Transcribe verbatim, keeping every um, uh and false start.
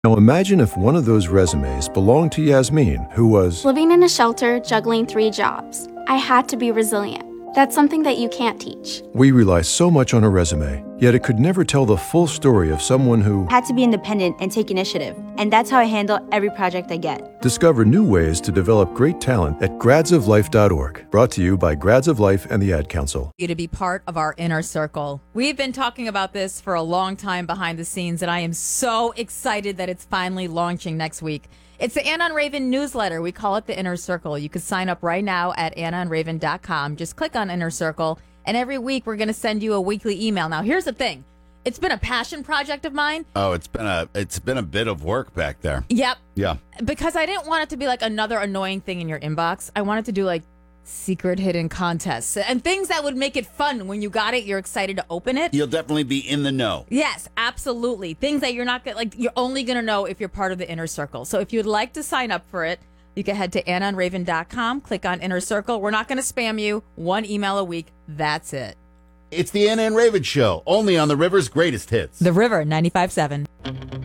Now imagine if one of those resumes belonged to Yasmin, who was living in a shelter, juggling three jobs. I had to be resilient. That's something that you can't teach. We rely so much on a resume, yet it could never tell the full story of someone who had to be independent and take initiative. And that's how I handle every project I get. Discover new ways to develop great talent at grads of life dot org. Brought to you by Grads of Life and the Ad Council. You to be part of our inner circle. We've been talking about this for a long time behind the scenes, and I am so excited that it's finally launching next week. It's the Anna and Raven newsletter. We call it the Inner Circle. You can sign up right now at anna and raven dot com. Just click on Inner Circle, and every week we're going to send you a weekly email. Now, here's the thing. It's been a passion project of mine. Oh, it's been a it's been a bit of work back there. Yep. Yeah. Because I didn't want it to be like another annoying thing in your inbox. I wanted to do like secret hidden contests and things that would make it fun. When you got it, you're excited to open it. You'll definitely be in the know. Yes, absolutely. Things that you're not gonna like. You're only gonna know if you're part of the Inner Circle. So if you'd like to sign up for it, you can head to anna and raven dot com. Click on Inner Circle. We're not gonna spam you. One email a week. That's it. It's the Anna and Raven Show, only on the River's greatest hits. The River ninety-five point seven.